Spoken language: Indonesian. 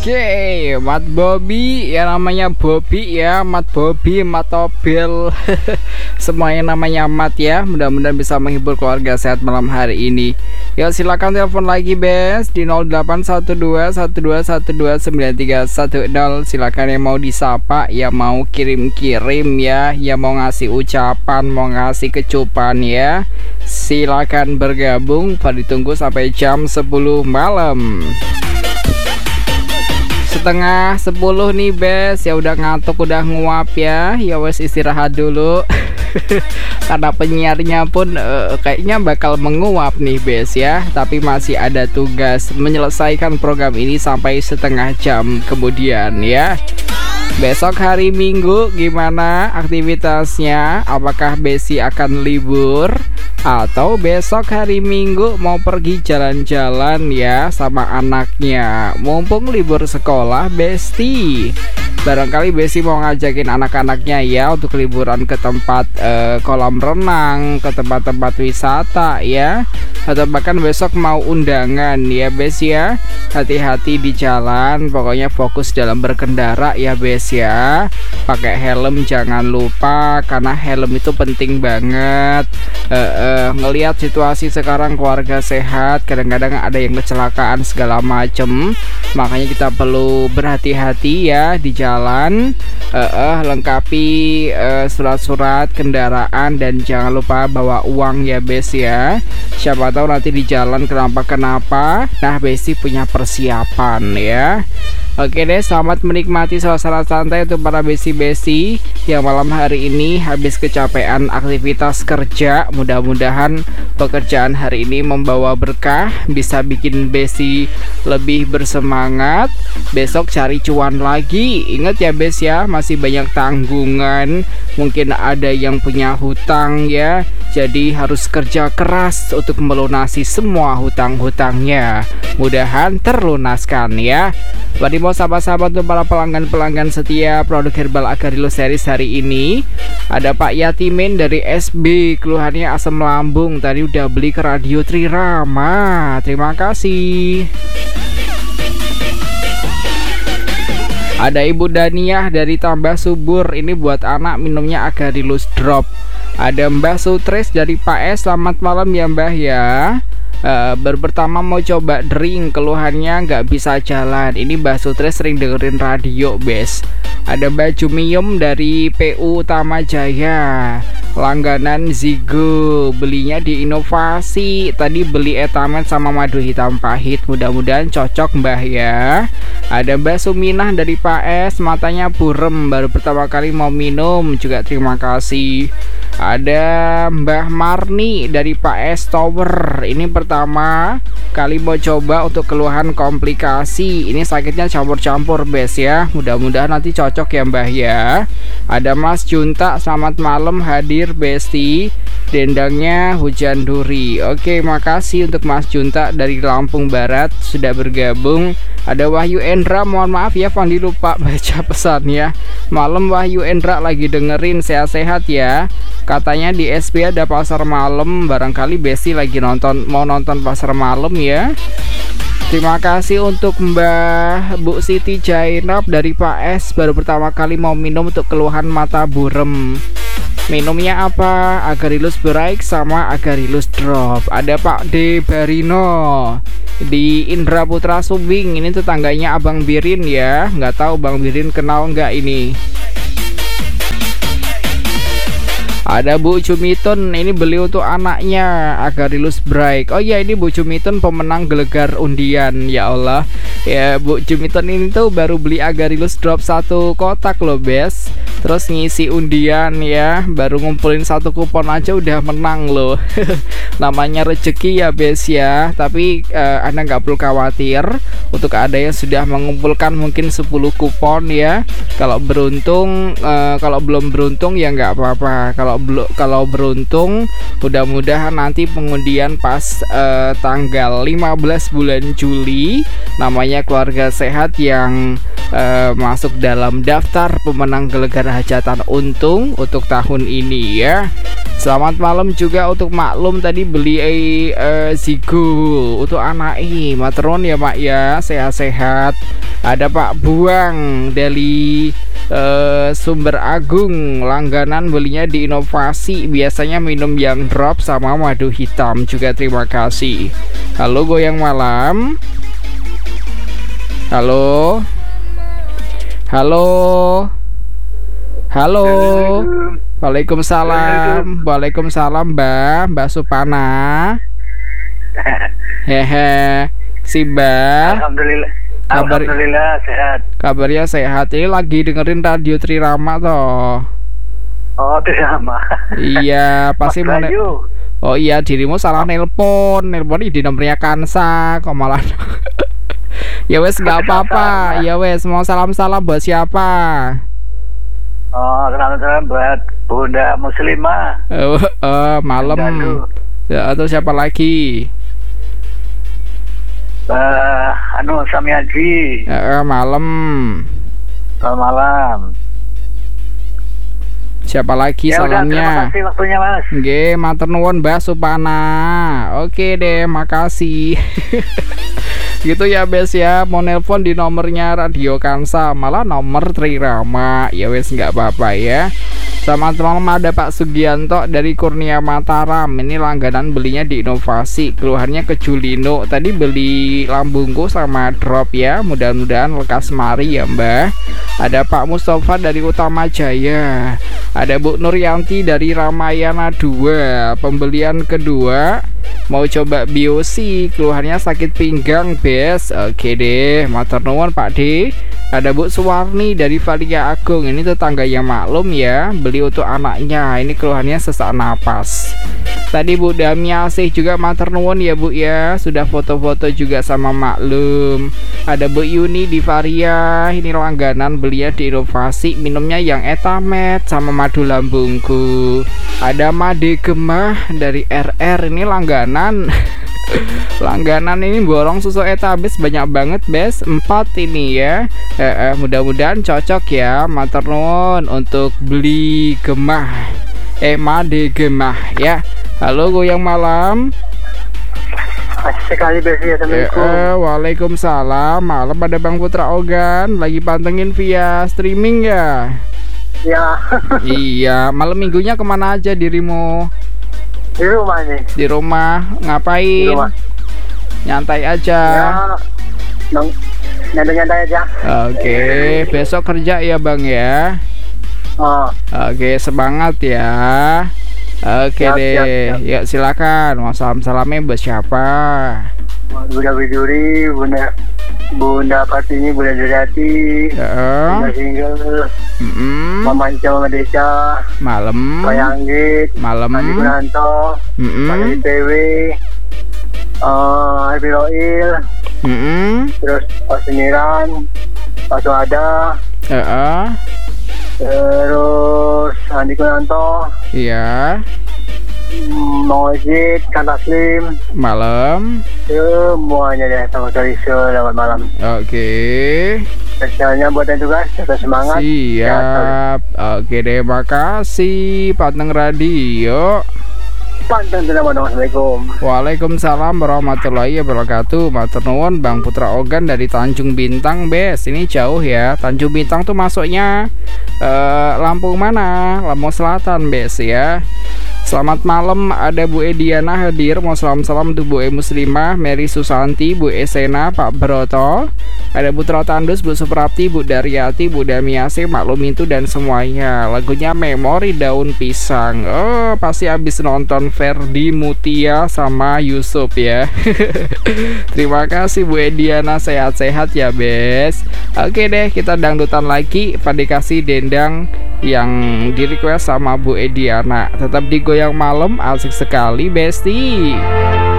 Oke, Mat Bobby ya, namanya Bobby ya, Mat Bobby, Mat Tobel. Semuanya namanya Mat ya. Mudah-mudahan bisa menghibur keluarga sehat malam hari ini. Ya silakan telepon lagi Bes di 081212129310. Silakan yang mau disapa, ya mau kirim-kirim ya, ya mau ngasih ucapan, mau ngasih kecupan ya. Silakan bergabung, pada ditunggu sampai jam 10 malam. Setengah 10 nih Bes, ya udah ngantuk, udah nguap ya. Ya wes istirahat dulu. Karena penyiarnya pun kayaknya bakal menguap nih Bes ya. Tapi masih ada tugas menyelesaikan program ini sampai setengah jam kemudian ya. Besok hari Minggu gimana aktivitasnya? Apakah Besi akan libur? Atau besok hari Minggu mau pergi jalan-jalan ya sama anaknya? Mumpung libur sekolah Besti, barangkali Besti mau ngajakin anak-anaknya ya untuk liburan ke tempat kolam renang, ke tempat-tempat wisata ya. Atau bahkan besok mau undangan ya Bes ya. Hati-hati di jalan, pokoknya fokus dalam berkendara ya Bes ya. Pakai helm jangan lupa, karena helm itu penting banget. Ngelihat situasi sekarang keluarga sehat, kadang-kadang ada yang kecelakaan segala macem, makanya kita perlu berhati-hati ya di jalan. Lengkapi surat-surat kendaraan dan jangan lupa bawa uang ya Bes ya. Siapa tahu nanti di jalan kenapa-kenapa. Nah Besti punya persiapan ya. Oke deh, selamat menikmati suasana santai untuk para besti-besti yang malam hari ini habis kecapean aktivitas kerja. Mudah-mudahan pekerjaan hari ini membawa berkah, bisa bikin besti lebih bersemangat. Besok cari cuan lagi. Ingat ya Bes ya, masih banyak tanggungan. Mungkin ada yang punya hutang ya. Jadi harus kerja keras untuk melunasi semua hutang-hutangnya. Mudahan terlunaskan ya. Bagi mau sahabat-sahabat untuk para pelanggan-pelanggan setia produk herbal Agarilus series hari ini, ada Pak Yatimin dari SB, keluhannya asam lambung. Tadi udah beli ke Radio Trirama. Terima kasih. Ada Ibu Daniah dari Tambah Subur, ini buat anak minumnya Agarilus Drop. Ada Mbah Sutres dari Pak S, selamat malam ya Mbah ya. Baru pertama mau coba drink, keluhannya nggak bisa jalan. Ini Mbak Sutres sering dengerin radio Bes. Ada Mbak Jumium dari PU Utama Jaya, langganan Zigo, belinya di Inovasi. Tadi beli etamen sama madu hitam pahit, mudah-mudahan cocok Mbah ya. Ada Mbak Suminah dari Pak S, matanya burem, baru pertama kali mau minum, juga terima kasih. Ada Mbah Marni dari Pak S Tower, ini pertama kali mau coba untuk keluhan komplikasi. Ini sakitnya campur-campur Bes ya. Mudah-mudahan nanti cocok ya Mbah ya. Ada Mas Junta, selamat malam hadir Besti. Dendangnya hujan duri. Oke, makasih untuk Mas Junta dari Lampung Barat sudah bergabung. Ada Wahyu Endra, mohon maaf ya Fandi lupa baca pesannya. Malam Wahyu Endra lagi dengerin, sehat-sehat ya. Katanya di SB ada pasar malam, barangkali Besti lagi mau nonton pasar malam ya. Terima kasih untuk Mbah Bu Siti Jainab dari Pak S, baru pertama kali mau minum untuk keluhan mata burem. Minumnya apa? Agarilus Break sama Agarilus Drop. Ada Pak D Barino di Indra Putra Subing, ini tetangganya Abang Birin ya. Nggak tahu Bang Birin kenal nggak ini. Ada Bu Cumitun, ini beli untuk anaknya Agarilus Break. Oh iya, ini Bu Cumitun pemenang gelegar undian. Ya Allah, ya Bu Cumitun ini tuh baru beli Agarilus Drop 1 kotak loh Bes. Terus ngisi undian ya, baru ngumpulin 1 kupon aja udah menang loh. Namanya rezeki ya Bes ya. Tapi Anda nggak perlu khawatir, untuk ada yang sudah mengumpulkan mungkin 10 kupon ya. Kalau beruntung, kalau belum beruntung ya nggak apa-apa. Kalau beruntung, mudah-mudahan nanti pengundian pas tanggal 15 bulan Juli, namanya keluarga sehat yang masuk dalam daftar pemenang gelegar hajatan untung untuk tahun ini ya. Selamat malam juga untuk Maklum, tadi beli Zigo untuk anak matron ya Mak ya, sehat-sehat. Ada Pak Buang dari Sumber Agung, langganan belinya di Inovasi, biasanya minum yang drop sama madu hitam juga, terima kasih. Halo goyang malam. Halo. Halo. Halo. Waalaikumsalam. Waalaikumsalam Mbak Supana. Hehe. Si Mbak. Alhamdulillah sehat. Kabarnya sehat. Ini lagi dengerin radio Trirama toh. Oh, Trirama. Iya, pasti mau. Oh iya, dirimu salah nelpon di nomornya Kansa, kok malah. Ya wes, nggak apa-apa. Ya wes, mau salam-salam buat siapa? Oh, salam-salam buat Bunda Muslimah. Malam. Ya, atau siapa lagi? Samiaji. Malam. Selamat malam. Siapa lagi ya salamnya? Terima kasih waktunya Mas. Nggih, matur nuwun Mbak Supana. Oke deh, makasih. Gitu ya Bes ya, mau nelpon di nomornya Radio Kansa, malah nomor Trirama. Ya wes, nggak apa-apa ya. Selamat malam, ada Pak Sugianto dari Kurnia Mataram. Ini langganan belinya di Inovasi, keluhannya ke Julino. Tadi beli lambungku sama drop ya, mudah-mudahan lekas mari ya Mbah. Ada Pak Mustafa dari Utama Jaya. Ada Bu Nuryanti dari Ramayana 2. Pembelian kedua mau coba biosi, keluhannya sakit pinggang Bes. Oke deh, matur nuwun Pak D. Ada Bu Suwarni dari Valia Agung, ini tetangganya maklum ya, beli untuk anaknya, ini keluhannya sesak napas. Tadi Bu Damiasih juga matur nuwun ya Bu ya, sudah foto-foto juga sama maklum. Ada Bu Yuni di Varia, ini langganan belinya di Inovasi, minumnya yang Etamet sama madu lambungku. Ada Made Gemah dari RR, ini langganan. Langganan ini borong susu etabes banyak banget Bes, 4 ini ya. Mudah-mudahan cocok ya, matur nuwun untuk beli Gemah. Made Gemah ya. Halo goyang malam. Sekali Bes ya, Assalamualaikum. Waalaikumsalam. Malam ada Bang Putra Ogan, lagi pantengin via streaming ya. Ya. Iya, malam minggunya kemana aja dirimu? Di rumah nih. Di rumah ngapain? Di rumah. Nyantai aja. Ya, nyantai aja. Oke, besok kerja ya Bang ya. Oke, semangat ya. Oke deh, siap. Ya silakan. Mau salamnya buat siapa? Bunda Widuri, Bunda Kartini, Bunda Durati, Bunda Single, Mama Ica, Mama Desa, malam, Pak Yanggit, malam, Adi Kunanto, Pak IPW, Arfi Roil, terus Pak Seniran, Pak Suada, terus Andi Kunanto, iya, Mojid, Kang Taslim, malam, semuanya deh, sama sekali selamat malam. Oke. Spesialnya buat yang tugas, tetap semangat. Siap. Oke deh, makasih Panteng Radio. Panteng dong. Assalamualaikum. Waalaikumsalam warahmatullahi wabarakatuh. Matur nuwun Bang Putra Ogan dari Tanjung Bintang Bes. Ini jauh ya. Tanjung Bintang tuh masuknya Lampung mana? Lampung Selatan Bes ya. Selamat malam, ada Bu Ediana hadir. Mau salam-salam untuk Bu Muslimah, Mary Susanti, Bu Esena, Pak Broto. Ada Bu Trotandus, Bu Suprapti, Bu Daryati, Bu Damiase, maklum itu dan semuanya. Lagunya Memori Daun Pisang. Oh, pasti habis nonton Ferdi Mutia sama Yusuf ya. Terima kasih Bu Ediana, sehat-sehat ya Bes. Oke deh, kita dangdutan lagi. Pada kasih dendang yang di request sama Bu Ediana. Tetap di Goyang Malam, asik sekali Besti.